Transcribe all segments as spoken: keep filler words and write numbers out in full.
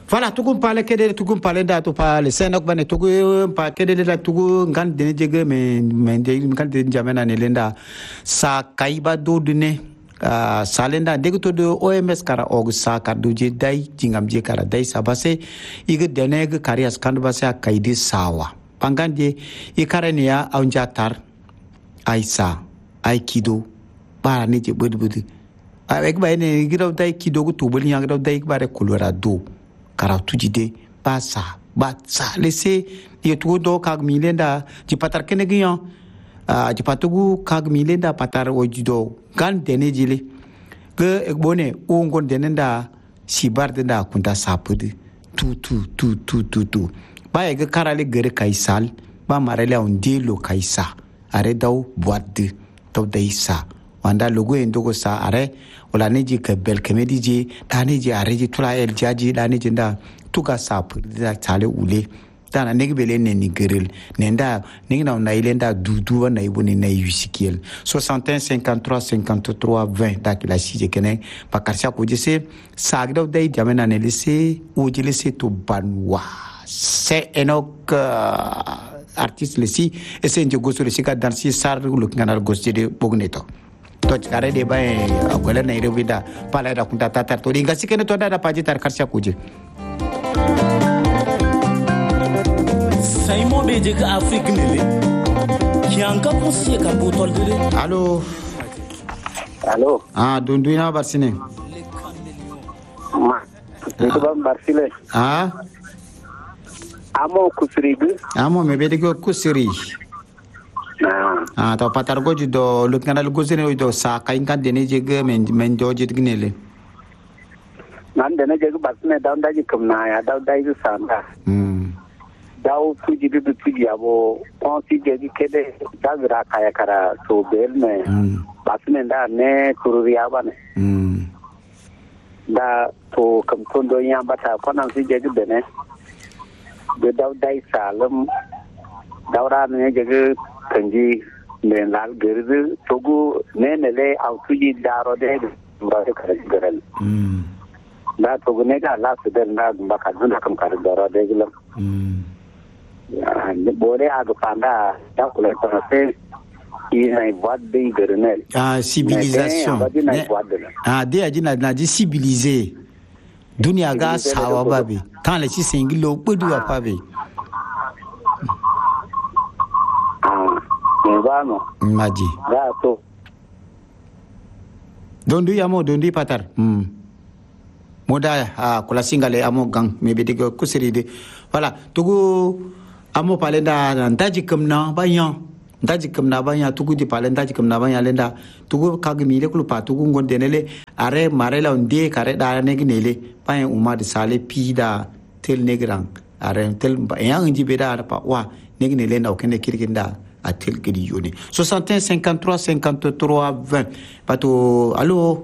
Voilà, tout le monde parle que tout le monde parle d'à tout parler. C'est donc ben tout le monde parle que de la tout quand de jege mais mais de quand de jamais na nelenda sa kaiba do dune sa lenda de to de O M S kara og sa ka do je dai jingam je kara dai sa base ige deneg karias kan base a kaidi sawa pangande i karania aunja tar aisa aikido para ne je bud bud avec ba ne gidaw dai kido go to boli yang gidaw dai bare colorado kara tujide pasa bat sa laisser ye to do kag milenda di patar kenegian a di patugu kag milenda patar ojido gan dene jile ke ekbone o ngon denenda sibar denda kunta sapude tu tu tu tu tu tu ba e karale gere kaisal ba marele on dilo kaisa are daw boade daw daisa wanda logo endogo sa are wala neji ke bel kemedi je daneji are ji tula el jaji daneji nda tuga sap da tale ule dana negi bele ne ni gerel nenda negi na na ilenda dudu na iboni na yusikiel soixante et un cinquante-trois cinquante-trois vingt da kila sije kene pa karsia ko jese sagdo dai jamena ne lese o jilese to banwa c'est enok uh, artiste lesi et c'est ngoso lesi ka dansi sar lu ngana gosse de bogneto to kare de bay akola na irevida pala da kunta tatar to dinga sikene to da paji tar karsia kuje Saimo beje ka Afrique nele kianka posie ka botol de allo allo ah dundu ina barsine ma to ba barsile ah amo kusrigu amo me bede ko kusri ah to patar goji do luk kanal gozene do sa kain kan dene jege men men do jit gnele nan dene jege basne daw daji kumna ya daw daji sanda hmm daw tuji bi tuji abo konsi jege kede dagra kaya kara so bel me basne da ne kururiya bane hmm da to kam kondo ya bata konan si jege dene de daw dai salam dawra ne jege kanji ne lal gerdu togu ne ne le autuji daro de mbade kare garal hmm da togu ne ga la su den na mbaka dun kam kare daro de gilam hmm ya ne bore adu panda da kula ta se ina ibadde gernel ah civilisation ah de ajina na di civiliser dunia ga sawa babe tan le ci singilo podu wa pabe Vano. Maji. Ya to. Dondu yamo dondu patar. Hmm. Moda ah kula singale amo gang me beti ko kusiride. Voilà, tugu amo palenda ndaji kamna bayan. Ndaji kamna bayan tugu di palenda ndaji kamna bayan lenda. Tugu kagmi le kulu pa tugu ngondenele are marela onde kare da ne gnele bayan umma de sale pida tel negrang. Are tel bayan nji beda pa wa ne gnele na okene kirkinda. À tel que yone soixante et un cinquante-trois cinquante-trois vingt pato allo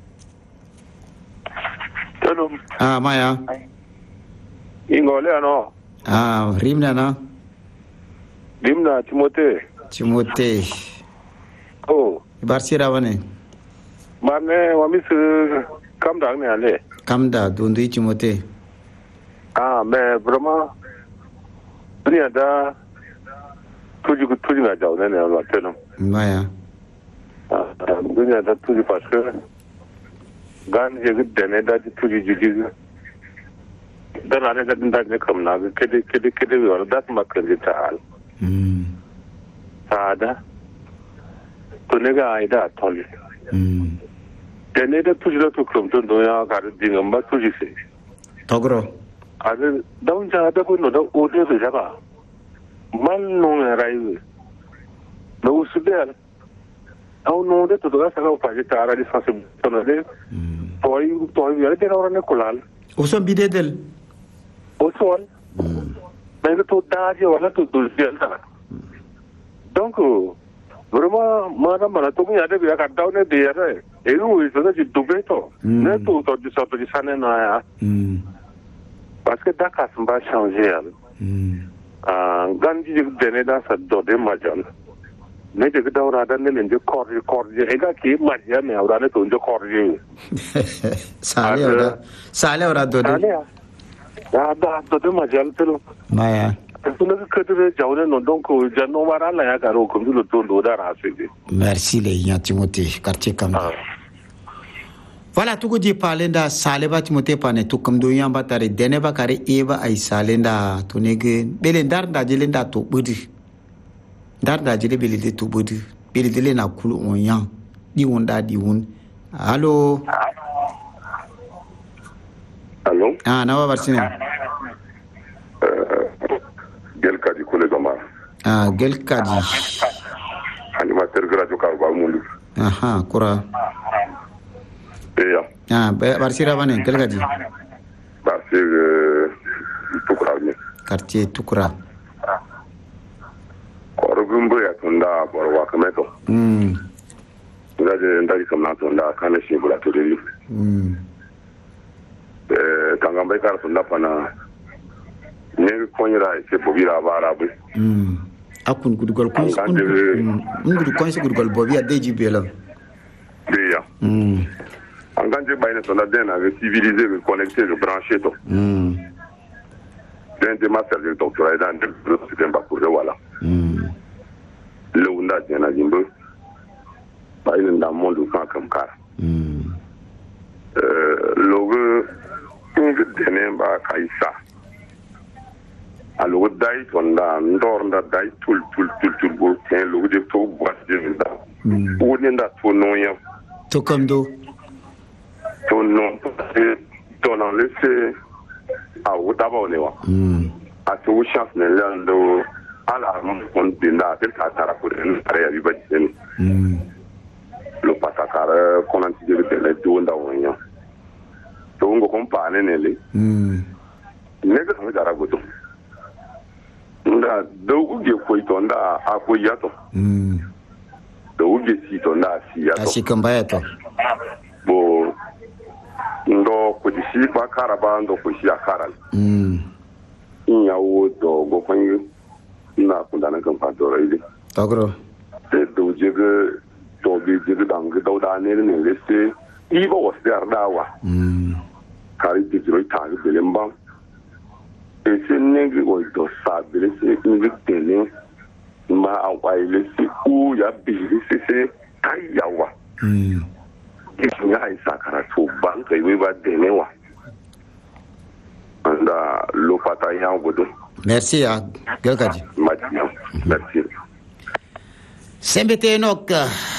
Hello ah maya ingole ano ah rimna na rimna timote timote oh barsira wane mane wamis kamda ne ale kamda dondu timote ah mais vraiment rien da tuji tuji na jaw ne ne la teno maya ah dunya da tuji parce que gan je gudde ne da tuji jiji da na ne da da ne kam na kede kede kede wala da ma kan ta al mm sada to ne ga ai da toli mm de ne da tuji da to krom to do ya ga di ngamba tuji se togro ade da un ja da ko no da o de se ba man non raiwe no usubel au non de todo essa não pode estar a distância tonale poi poi viene de ora ne colal o son bidedel o son mais to daje wala to dulciel ta donc vraiment mana mana to ya de ya ka daw ne de ya e no isso da de dubeto ne to to de sorte de sane na ya parce que da ka samba changer ah ganji de ne da sa do de majan ne de da ora da ne ne kor kor je e ga ki majan ne ora ne to jo kor je sale ora sale ora do de da da to de majal telo maya tuna ka kadre jawne no donc janno mara la ya karo ko lo to do da rasede merci le nya Timothée quartier Kamda voilà tugo di palenda saleba Timothée pane to kamdo yamba tare deneba kare eba ay salenda to nege bele ndar da jelenda to budi ndar da jele bele de to budi bele de na kulu on yan di wonda di won allo allo ah nawa barsina gel kadi kule gama ah gel kadi animateur radio ka ba mundu aha kura eya ah barsira bane gel kadi barsir tukura ni quartier tukura koro gumbo ya tunda borwa kameto mm ndaje ndari kamna tunda kana shi bula to deli mm eh kangamba ka tunda pana ne konyira se bobira bara bu mm akun gudgol kun ngudu kon se gudgol bobia deji bela deya mm anganje bayne tunda dena avec civiliser le connecter le brancher to mm den de master de doctorat dans le système ba pour voilà mm le unda jena jimbo bayne nda monde kan kam kar mm euh logo ngi dene ba kaisa alors dai tonda ndor nda dai tul tul tul tul go ten logo de to boîte de nda o ni nda to no ya to kamdo to no to na laisser a o daba ne wa mm a to chance ne lando ala mon dinda del ka tara ko den are ya biba den mm lo patakara konanti de de do nda wonya to ngo kompane ne le mm ne ga so dara goto nda do uge ko ito nda akoya to mm do uge si to nda si ya to ashikambaya to bo ndo ko di si pa karaba ndo ko si akara mm inya wo do go kwanyi na kundana kan fa do raide togro te do jege to bi jege dang do da ne ne le se ibo was der dawa mm kari ti jiro ta ge belemba e se ne ge go do sa bele se ngi tene ma awai le se u ya bi se se kai yawa mm ki ya isa karatu ban kai we ba dene wa anda lo pata ya godo merci ya gel kadi ma merci sembete nok